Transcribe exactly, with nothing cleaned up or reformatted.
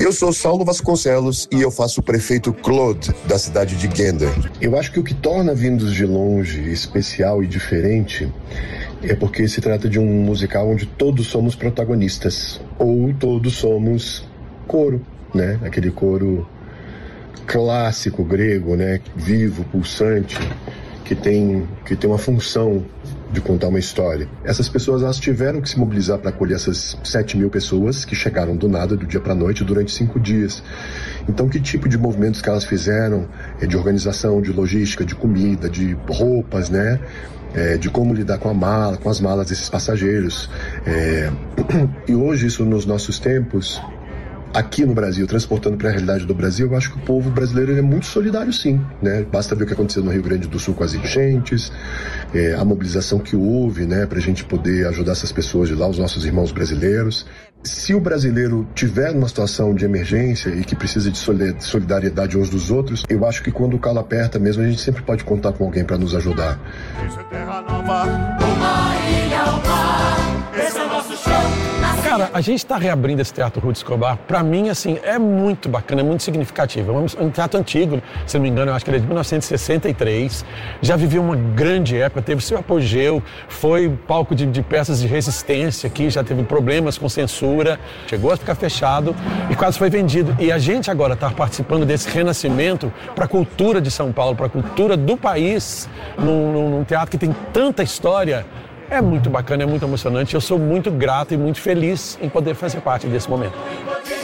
Eu sou Saulo Vasconcelos e eu faço o prefeito Claude da cidade de Gander. Eu acho que o que torna Vindos de Longe especial e diferente é porque se trata de um musical onde todos somos protagonistas, ou todos somos coro, né? Aquele coro clássico grego, né? Vivo, pulsante, que tem, que tem uma função de contar uma história. Essas pessoas, elas tiveram que se mobilizar para acolher essas sete mil pessoas que chegaram do nada, do dia para a noite, durante cinco dias. Então, que tipo de movimentos que elas fizeram, é, de organização, de logística, de comida, de roupas, né? É, de como lidar com a mala, com as malas desses passageiros. É... E hoje, isso nos nossos tempos, aqui no Brasil, transportando para a realidade do Brasil, eu acho que o povo brasileiro ele é muito solidário, sim, né? Basta ver o que aconteceu no Rio Grande do Sul com as enchentes, é, a mobilização que houve, né, para a gente poder ajudar essas pessoas de lá, os nossos irmãos brasileiros. Se o brasileiro tiver numa situação de emergência e que precisa de solidariedade uns dos outros, eu acho que quando o calo aperta mesmo, a gente sempre pode contar com alguém para nos ajudar. Isso é terra nova, uma ilha ao mar, esse é o nosso show. Cara, a gente está reabrindo esse Teatro Ruth Escobar. Para mim, assim, é muito bacana, é muito significativo. É um teatro antigo, se não me engano, eu acho que ele é de mil novecentos e sessenta e três. Já viveu uma grande época, teve seu apogeu, foi palco de, de peças de resistência aqui, já teve problemas com censura, chegou a ficar fechado e quase foi vendido. E a gente agora está participando desse renascimento para a cultura de São Paulo, para a cultura do país, num, num teatro que tem tanta história. É muito bacana, é muito emocionante. Eu sou muito grato e muito feliz em poder fazer parte desse momento.